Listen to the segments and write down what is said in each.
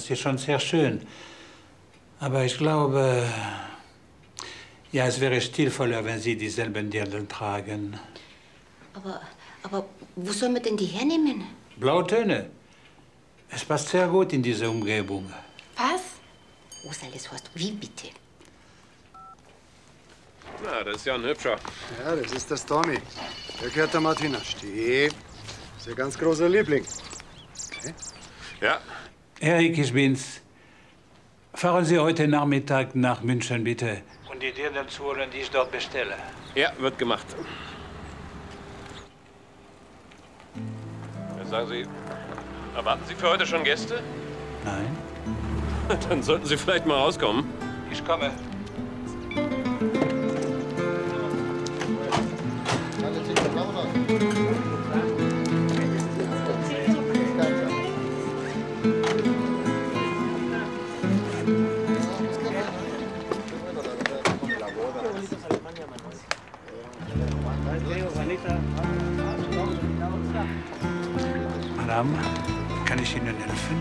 das ist schon sehr schön. Aber ich glaube, ja, es wäre stilvoller, wenn Sie dieselben Dirndl tragen. Aber wo soll man denn die hernehmen? Blaue Töne. Es passt sehr gut in diese Umgebung. Was? Osal, das heißt wie bitte? Na, das ist ja ein Hübscher. Ja, das ist der Stormy. Der gehört der Martina. Steh. Das ist ihr ganz großer Liebling. Okay. Ja. Erik, ich bin's. Fahren Sie heute Nachmittag nach München, bitte. Und die Dirndl zu holen, die ich dort bestelle. Ja, wird gemacht. Ja, sagen Sie, erwarten Sie für heute schon Gäste? Nein. Dann sollten Sie vielleicht mal rauskommen. Ich komme. Madame, kann ich Ihnen helfen?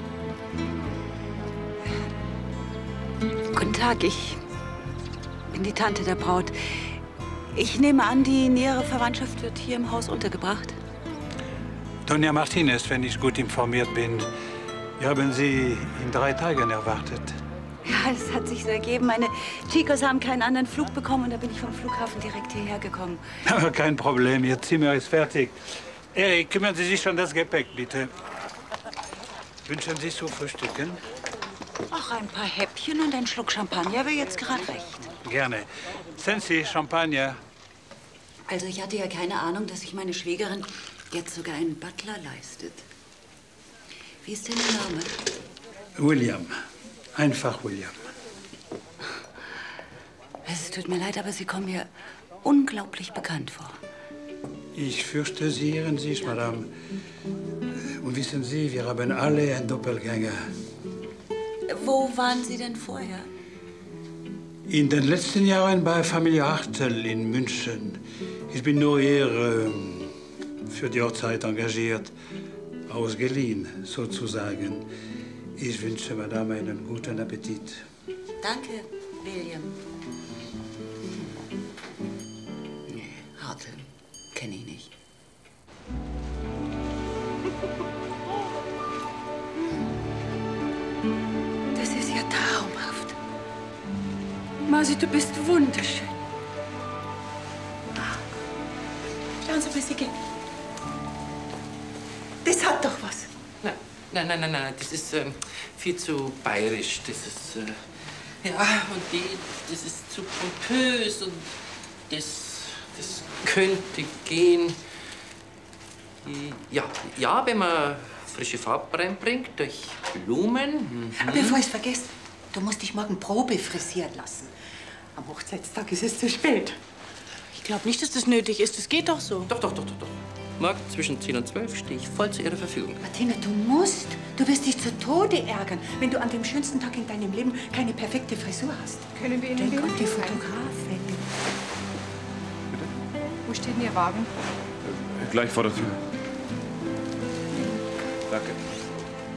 Guten Tag, ich bin die Tante der Braut. Ich nehme an, die nähere Verwandtschaft wird hier im Haus untergebracht. Doña Martinez, wenn ich gut informiert bin. Wir haben Sie in 3 Tagen erwartet. Ja, es hat sich so ergeben. Meine Chicos haben keinen anderen Flug bekommen und da bin ich vom Flughafen direkt hierher gekommen. Aber kein Problem, Ihr Zimmer ist fertig. Erik, kümmern Sie sich um das Gepäck, bitte. Wünschen Sie zu frühstücken? Ach, ein paar Häppchen und ein Schluck Champagner wäre jetzt gerade recht. Gerne. Sensi, Champagner. Also ich hatte ja keine Ahnung, dass sich meine Schwägerin jetzt sogar einen Butler leistet. Wie ist denn Ihr Name? William. Einfach William. Es tut mir leid, aber Sie kommen mir unglaublich bekannt vor. Ich fürchte, Sie irren sich, Madame. Und wissen Sie, wir haben alle einen Doppelgänger. Wo waren Sie denn vorher? In den letzten Jahren bei Familie Hartel in München. Ich bin nur eher für die Hochzeit engagiert, ausgeliehen sozusagen. Ich wünsche Madame einen guten Appetit. Danke, William. Nee, Hartel kenne ich nicht. Das ist ja traumhaft. Masi, du bist wunderschön. Schauen Sie mal, Sie gehen. Das hat doch was. Nein, das ist viel zu bayerisch. Das ist, ja, und das ist zu pompös und das könnte gehen. Ja, wenn man frische Farbe reinbringt durch Blumen. Aber bevor ich es vergesse, du musst dich morgen Probe frisieren lassen. Am Hochzeitstag ist es zu spät. Ich glaube nicht, dass das nötig ist. Das geht doch so. Doch. Morgen zwischen 10 und 12 stehe ich voll zu Ihrer Verfügung. Martina, du musst. Du wirst dich zu Tode ärgern, wenn du an dem schönsten Tag in deinem Leben keine perfekte Frisur hast. Können wir Ihnen Denk an die behilflich sein? Fotografin. Wo steht denn Ihr Wagen? Gleich vor der Tür. Danke.